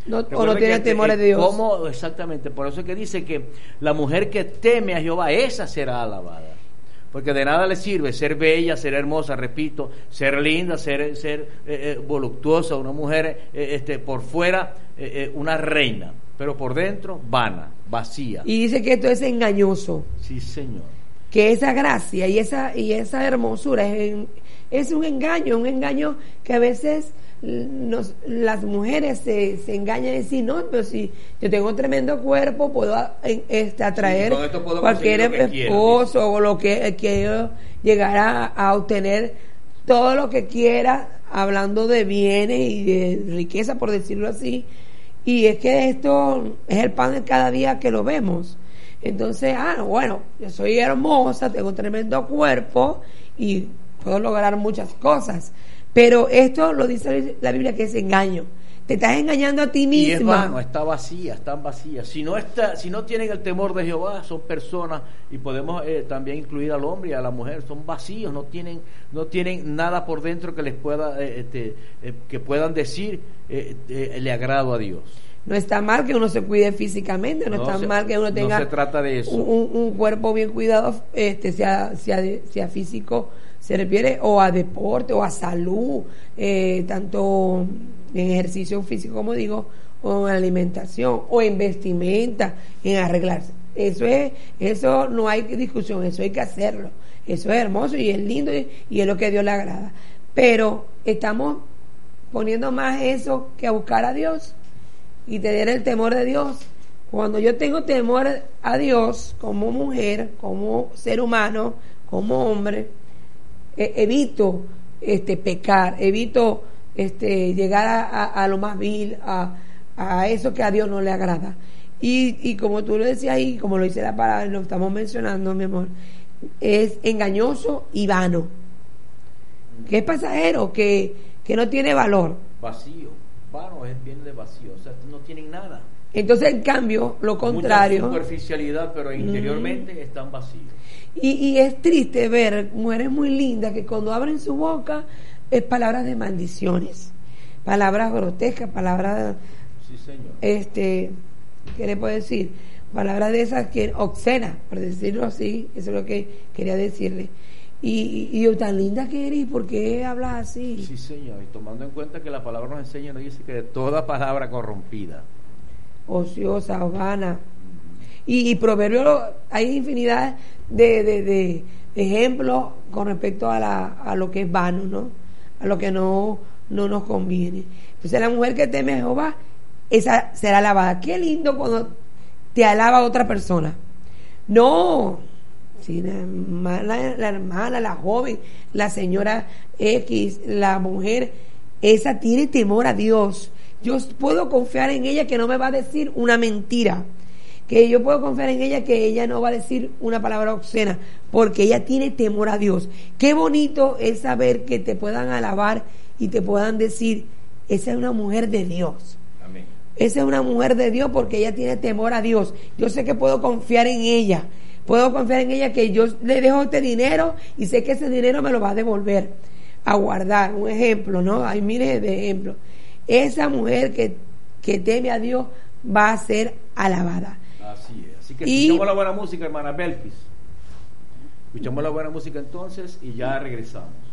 o no tiene temor de Dios. ¿Cómo? Exactamente, por eso es que dice que la mujer que teme a Jehová, esa será alabada. Porque de nada le sirve ser bella, ser hermosa, repito, ser linda, ser voluptuosa, una mujer por fuera una reina, pero por dentro vana, vacía. Y dice que esto es engañoso. Sí, Señor. Que esa gracia y esa hermosura es un engaño que a veces las mujeres se engañan y decir, no, pero si yo tengo un tremendo cuerpo, puedo atraer cualquier esposo o lo que yo llegar a obtener todo lo que quiera, hablando de bienes y de riqueza, por decirlo así. Y es que esto es el pan de cada día que lo vemos. Entonces, bueno, yo soy hermosa, tengo un tremendo cuerpo y puedo lograr muchas cosas. Pero esto lo dice la Biblia que es engaño. Te estás engañando a ti misma. Y es vano, están vacías. Si no tienen el temor de Jehová, son personas, y podemos también incluir al hombre y a la mujer, son vacíos, no tienen nada por dentro que les pueda, que puedan decir, le agrado a Dios. No está mal que uno se cuide físicamente, no está mal que uno tenga, no se trata de eso, un cuerpo bien cuidado, sea físico, se refiere o a deporte o a salud, tanto en ejercicio físico, como digo, o en alimentación, o en vestimenta, en arreglarse. Eso no hay discusión, eso hay que hacerlo. Eso es hermoso y es lindo y es lo que a Dios le agrada. Pero estamos poniendo más eso que a buscar a Dios y tener el temor de Dios. Cuando yo tengo temor a Dios, como mujer, como ser humano, como hombre, evito pecar, evito llegar a lo más vil, a eso que a Dios no le agrada. Y como tú lo decías ahí, como lo dice la palabra, lo estamos mencionando, mi amor, es engañoso y vano, que es pasajero, que no tiene valor. Vacío, vano viene de vacío, o sea, no tienen nada. Entonces, en cambio, lo contrario. Mucha superficialidad, pero interiormente están vacíos. Y es triste ver mujeres muy lindas que cuando abren su boca es palabras de maldiciones, palabras grotescas, palabras, sí, señor. ¿Qué le puedo decir? Palabras de esas que obscenas, por decirlo así, eso es lo que quería decirle. Y yo, tan linda que eres, ¿por qué hablas así? Sí, Señor, y tomando en cuenta que la palabra nos enseña, nos dice que de toda palabra corrompida, ociosa, vana. Y proverbios, hay infinidad de ejemplos con respecto a lo que es vano, ¿no? A lo que no nos conviene. Entonces, la mujer que teme a Jehová, esa será alabada. Qué lindo cuando te alaba otra persona. No, si la hermana, la joven, la señora X, la mujer, esa tiene temor a Dios. Yo puedo confiar en ella que no me va a decir una mentira, que yo puedo confiar en ella que ella no va a decir una palabra obscena, porque ella tiene temor a Dios. Qué bonito es saber que te puedan alabar y te puedan decir, esa es una mujer de Dios. Amén. Esa es una mujer de Dios porque ella tiene temor a Dios. Yo sé que puedo confiar en ella. Puedo confiar en ella que yo le dejo este dinero y sé que ese dinero me lo va a devolver, a guardar. Un ejemplo, ¿no? Hay miles de ejemplos. Esa mujer que teme a Dios va a ser alabada. Así es. Así que escuchamos la buena música, hermana Belkis. Escuchamos la buena música entonces y ya regresamos.